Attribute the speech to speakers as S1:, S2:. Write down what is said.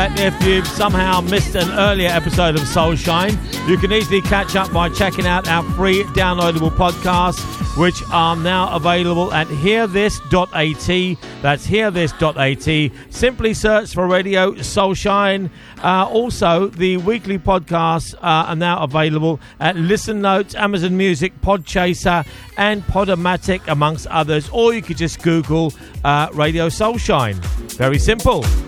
S1: that if you've somehow missed an earlier episode of Soulshine, you can easily catch up by checking out our free downloadable podcasts, which are now available at hearthis.at. That's hearthis.at. Simply search for Radio Soulshine. Also, the weekly podcasts are now available at Listen Notes, Amazon Music, Podchaser, and Podomatic, amongst others. Or you could just Google Radio Soulshine. Very simple.